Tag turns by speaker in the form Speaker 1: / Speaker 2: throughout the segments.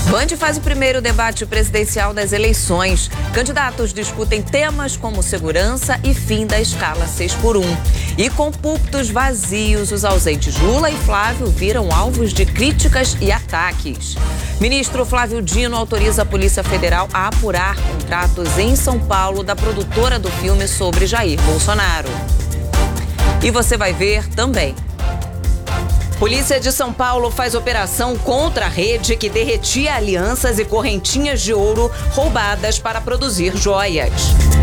Speaker 1: Band faz o primeiro debate presidencial das eleições. Candidatos discutem temas como segurança e fim da escala 6x1. E com púlpitos vazios, os ausentes Lula e Flávio viram alvos de críticas e ataques. Ministro Flávio Dino autoriza a Polícia Federal a apurar contratos em São Paulo da produtora do filme sobre Jair Bolsonaro. E você vai ver também. Polícia de São Paulo faz operação contra a rede que derretia alianças e correntinhas de ouro roubadas para produzir joias.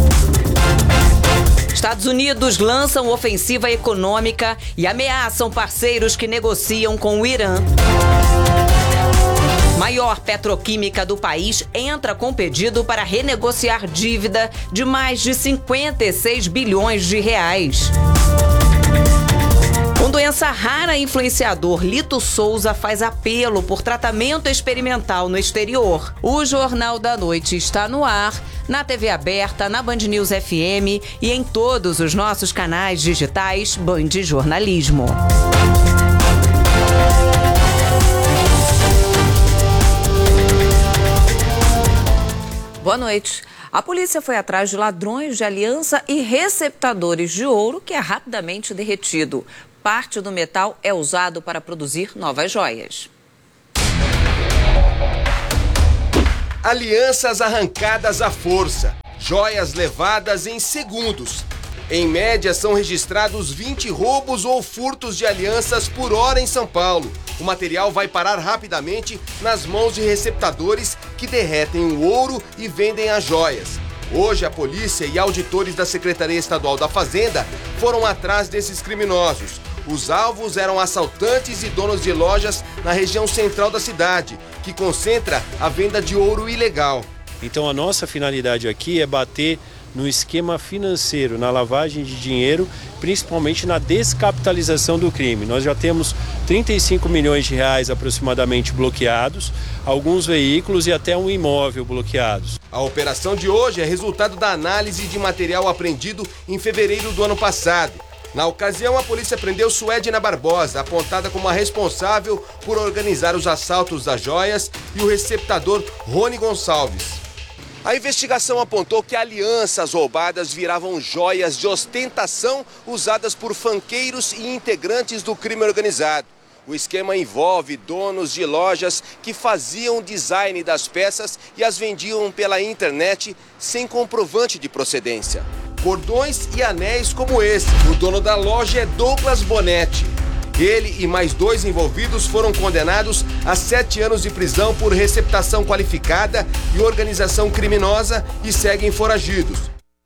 Speaker 1: Estados Unidos lançam ofensiva econômica e ameaçam parceiros que negociam com o Irã. Maior petroquímica do país entra com pedido para renegociar dívida de mais de 56 bilhões de reais. Com doença rara, influenciador Lito Souza faz apelo por tratamento experimental no exterior. O Jornal da Noite está no ar, na TV aberta, na Band News FM e em todos os nossos canais digitais Band Jornalismo. Boa noite. A polícia foi atrás de ladrões de aliança e receptadores de ouro que é rapidamente derretido. Parte do metal é usado para produzir novas joias.
Speaker 2: Alianças arrancadas à força, joias levadas em segundos. Em média, são registrados 20 roubos ou furtos de alianças por hora em São Paulo. O material vai parar rapidamente nas mãos de receptadores que derretem o ouro e vendem as joias. Hoje, a polícia e auditores da Secretaria Estadual da Fazenda foram atrás desses criminosos. Os alvos eram assaltantes e donos de lojas na região central da cidade, que concentra a venda de ouro ilegal.
Speaker 3: Então, a nossa finalidade aqui é bater no esquema financeiro, na lavagem de dinheiro, principalmente na descapitalização do crime. Nós já temos 35 milhões de reais aproximadamente bloqueados, alguns veículos e até um imóvel bloqueados.
Speaker 2: A operação de hoje é resultado da análise de material apreendido em fevereiro do ano passado. Na ocasião, a polícia prendeu Suedina Barbosa, apontada como a responsável por organizar os assaltos das joias, e o receptador Rony Gonçalves. A investigação apontou que alianças roubadas viravam joias de ostentação usadas por fanqueiros e integrantes do crime organizado. O esquema envolve donos de lojas que faziam design das peças e as vendiam pela internet sem comprovante de procedência. Cordões e anéis como esse. O dono da loja é Douglas Bonetti. Ele e mais 2 envolvidos foram condenados a 7 anos de prisão por receptação qualificada e organização criminosa e seguem foragidos.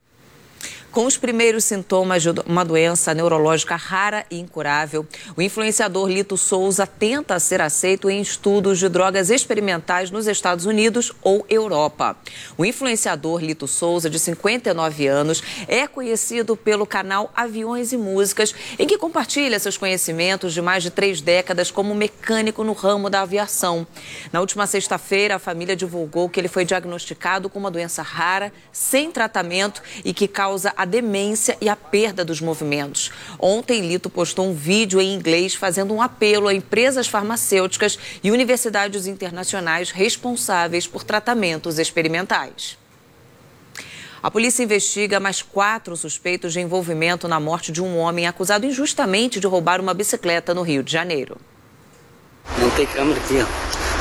Speaker 1: Com os primeiros sintomas de uma doença neurológica rara e incurável, o influenciador Lito Souza tenta ser aceito em estudos de drogas experimentais nos Estados Unidos ou Europa. O influenciador Lito Souza, de 59 anos, é conhecido pelo canal Aviões e Músicas, em que compartilha seus conhecimentos de mais de 3 décadas como mecânico no ramo da aviação. Na última sexta-feira, a família divulgou que ele foi diagnosticado com uma doença rara, sem tratamento e que causa a demência e a perda dos movimentos. Ontem, Lito postou um vídeo em inglês fazendo um apelo a empresas farmacêuticas e universidades internacionais responsáveis por tratamentos experimentais. A polícia investiga mais 4 suspeitos de envolvimento na morte de um homem acusado injustamente de roubar uma bicicleta no Rio de Janeiro.
Speaker 4: Não tem câmera aqui, ó.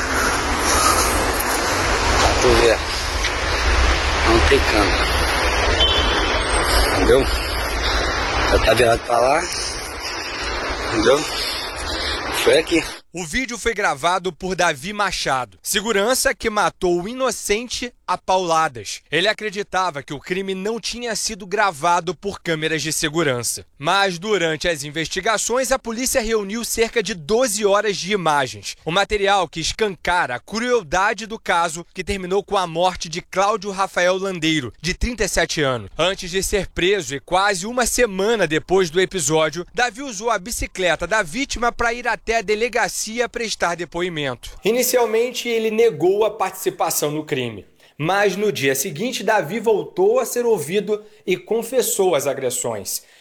Speaker 4: Pra tu ver. Não tem câmera. Entendeu? Já tá virado pra lá. Entendeu? Foi aqui.
Speaker 5: O vídeo foi gravado por Davi Machado, segurança que matou o inocente a pauladas. Ele acreditava que o crime não tinha sido gravado por câmeras de segurança. Mas durante as investigações, a polícia reuniu cerca de 12 horas de imagens. O material que escancara a crueldade do caso, que terminou com a morte de Cláudio Rafael Landeiro, de 37 anos. Antes de ser preso e quase uma semana depois do episódio, Davi usou a bicicleta da vítima para ir até a delegacia prestar depoimento. Inicialmente, ele negou a participação no crime. Mas no dia seguinte, Davi voltou a ser ouvido e confessou as agressões.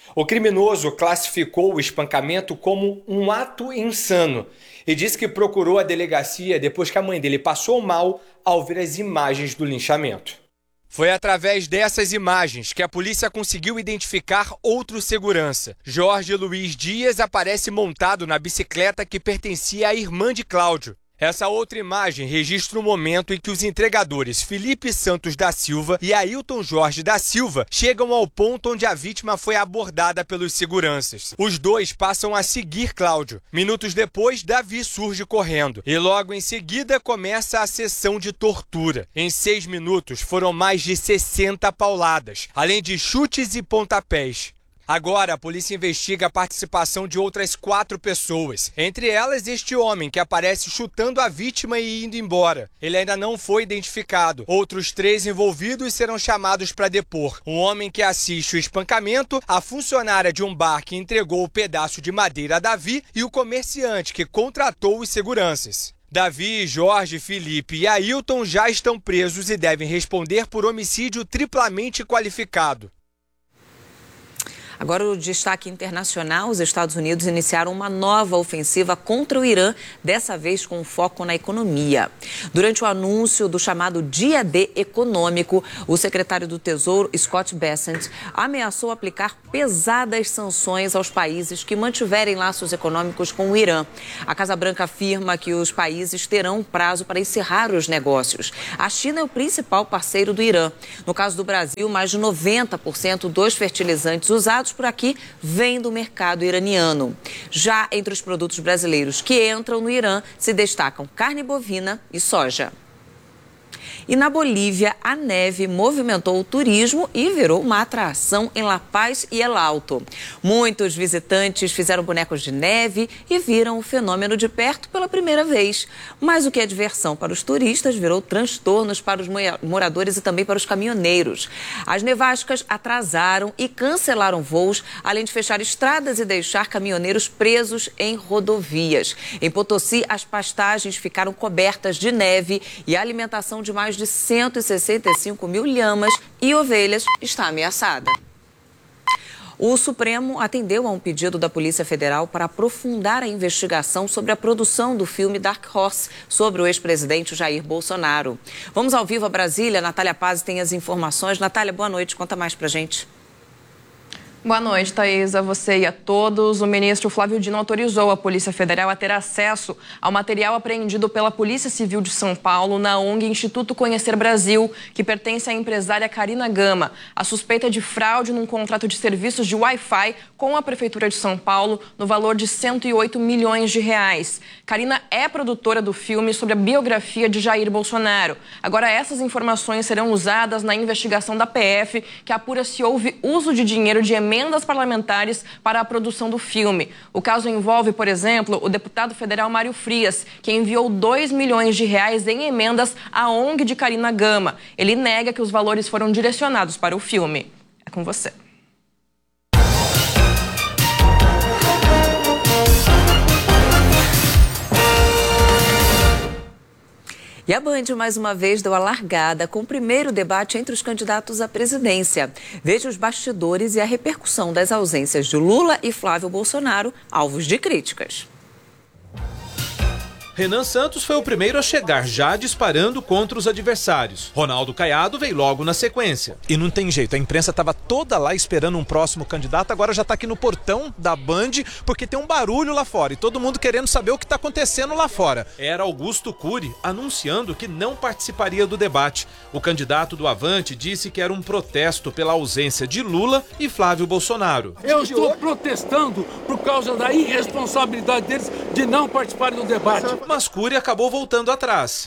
Speaker 5: O criminoso classificou o espancamento como um ato insano e disse que procurou a delegacia depois que a mãe dele passou mal ao ver as imagens do linchamento. Foi através dessas imagens que a polícia conseguiu identificar outro segurança. Jorge Luiz Dias aparece montado na bicicleta que pertencia à irmã de Cláudio. Essa outra imagem registra o momento em que os entregadores Felipe Santos da Silva e Ailton Jorge da Silva chegam ao ponto onde a vítima foi abordada pelos seguranças. Os dois passam a seguir Cláudio. Minutos depois, Davi surge correndo e logo em seguida começa a sessão de tortura. Em 6 minutos foram mais de 60 pauladas, além de chutes e pontapés. Agora, a polícia investiga a participação de outras 4 pessoas. Entre elas, este homem que aparece chutando a vítima e indo embora. Ele ainda não foi identificado. Outros 3 envolvidos serão chamados para depor. Um homem que assiste o espancamento, a funcionária de um bar que entregou o pedaço de madeira a Davi e o comerciante que contratou os seguranças. Davi, Jorge, Felipe e Ailton já estão presos e devem responder por homicídio triplamente qualificado.
Speaker 1: Agora o destaque internacional, os Estados Unidos iniciaram uma nova ofensiva contra o Irã, dessa vez com foco na economia. Durante o anúncio do chamado Dia D econômico, o secretário do Tesouro, Scott Bessent, ameaçou aplicar pesadas sanções aos países que mantiverem laços econômicos com o Irã. A Casa Branca afirma que os países terão prazo para encerrar os negócios. A China é o principal parceiro do Irã. No caso do Brasil, mais de 90% dos fertilizantes usados por aqui vem do mercado iraniano. Já entre os produtos brasileiros que entram no Irã se destacam carne bovina e soja. E na Bolívia, a neve movimentou o turismo e virou uma atração em La Paz e El Alto. Muitos visitantes fizeram bonecos de neve e viram o fenômeno de perto pela primeira vez. Mas o que é diversão para os turistas virou transtornos para os moradores e também para os caminhoneiros. As nevascas atrasaram e cancelaram voos, além de fechar estradas e deixar caminhoneiros presos em rodovias. Em Potosí, as pastagens ficaram cobertas de neve e a alimentação de mais de 165 mil lhamas e ovelhas está ameaçada. O Supremo atendeu a um pedido da Polícia Federal para aprofundar a investigação sobre a produção do filme Dark Horse sobre o ex-presidente Jair Bolsonaro. Vamos ao vivo a Brasília. Natália Paz tem as informações. Natália, boa noite. Conta mais pra gente.
Speaker 6: Boa noite, Thaís, a você e a todos. O ministro Flávio Dino autorizou a Polícia Federal a ter acesso ao material apreendido pela Polícia Civil de São Paulo na ONG Instituto Conhecer Brasil, que pertence à empresária Karina Gama. A suspeita é de fraude num contrato de serviços de Wi-Fi com a Prefeitura de São Paulo no valor de 108 milhões de reais. Karina é produtora do filme sobre a biografia de Jair Bolsonaro. Agora, essas informações serão usadas na investigação da PF, que apura se houve uso de dinheiro de emendas parlamentares para a produção do filme. O caso envolve, por exemplo, o deputado federal Mário Frias, que enviou 2 milhões de reais em emendas à ONG de Karina Gama. Ele nega que os valores foram direcionados para o filme. É com você.
Speaker 1: E a Band, mais uma vez, deu a largada com o primeiro debate entre os candidatos à presidência. Veja os bastidores e a repercussão das ausências de Lula e Flávio Bolsonaro, alvos de críticas.
Speaker 7: Renan Santos foi o primeiro a chegar, já disparando contra os adversários. Ronaldo Caiado veio logo na sequência.
Speaker 8: E não tem jeito, a imprensa estava toda lá esperando um próximo candidato, agora já está aqui no portão da Band, porque tem um barulho lá fora e todo mundo querendo saber o que está acontecendo lá fora.
Speaker 7: Era Augusto Cury anunciando que não participaria do debate. O candidato do Avante disse que era um protesto pela ausência de Lula e Flávio Bolsonaro.
Speaker 9: Eu estou protestando por causa da irresponsabilidade deles de não participarem do debate.
Speaker 7: Mas Cury acabou voltando atrás.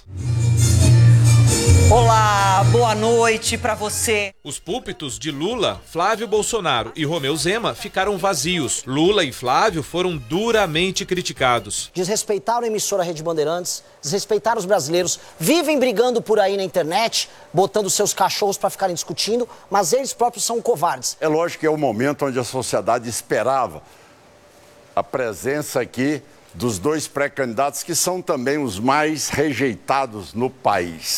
Speaker 10: Olá, boa noite pra você.
Speaker 7: Os púlpitos de Lula, Flávio Bolsonaro e Romeu Zema ficaram vazios. Lula e Flávio foram duramente criticados.
Speaker 10: Desrespeitaram a emissora Rede Bandeirantes, desrespeitaram os brasileiros, vivem brigando por aí na internet, botando seus cachorros pra ficarem discutindo, mas eles próprios são covardes.
Speaker 11: É lógico que é o momento onde a sociedade esperava a presença aqui dos 2 pré-candidatos que são também os mais rejeitados no país.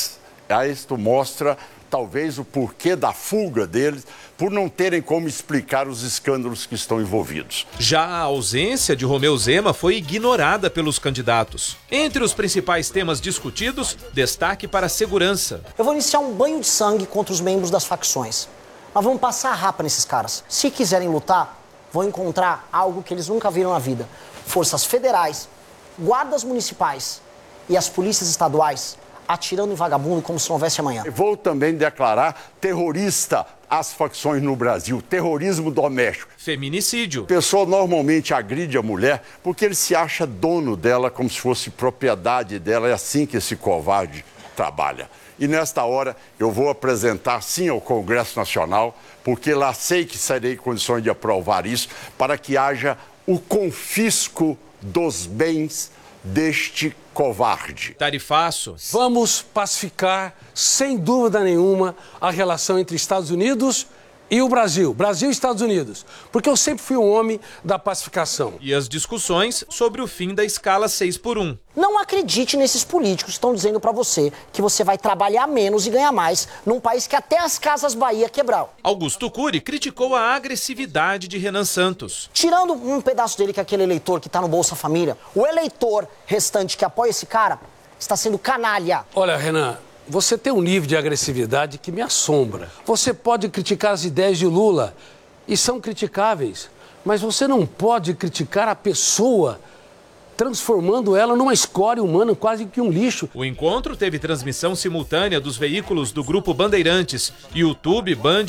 Speaker 11: Isto mostra talvez o porquê da fuga deles, por não terem como explicar os escândalos que estão envolvidos.
Speaker 7: Já a ausência de Romeu Zema foi ignorada pelos candidatos. Entre os principais temas discutidos, destaque para a segurança.
Speaker 10: Eu vou iniciar um banho de sangue contra os membros das facções. Nós vamos passar a rapa nesses caras. Se quiserem lutar, vão encontrar algo que eles nunca viram na vida. Forças federais, guardas municipais e as polícias estaduais atirando em vagabundo como se não houvesse amanhã.
Speaker 11: Vou também declarar terrorista as facções no Brasil, terrorismo doméstico.
Speaker 7: Feminicídio.
Speaker 11: A pessoa normalmente agride a mulher porque ele se acha dono dela como se fosse propriedade dela. É assim que esse covarde trabalha. E nesta hora eu vou apresentar sim ao Congresso Nacional, porque lá sei que serei em condições de aprovar isso, para que haja o confisco dos bens deste covarde.
Speaker 7: Tarifaço.
Speaker 9: Vamos pacificar, sem dúvida nenhuma, a relação entre Estados Unidos e o Brasil. Brasil e Estados Unidos. Porque eu sempre fui um homem da pacificação.
Speaker 7: E as discussões sobre o fim da escala 6x1.
Speaker 10: Não acredite nesses políticos que estão dizendo pra você que você vai trabalhar menos e ganhar mais num país que até as Casas Bahia quebrou.
Speaker 7: Augusto Cury criticou a agressividade de Renan Santos.
Speaker 10: Tirando um pedaço dele, que é aquele eleitor que tá no Bolsa Família, o eleitor restante que apoia esse cara está sendo canalha.
Speaker 9: Olha, Renan, você tem um nível de agressividade que me assombra. Você pode criticar as ideias de Lula, e são criticáveis, mas você não pode criticar a pessoa, transformando ela numa escória humana, quase que um lixo.
Speaker 7: O encontro teve transmissão simultânea dos veículos do Grupo Bandeirantes, YouTube, Band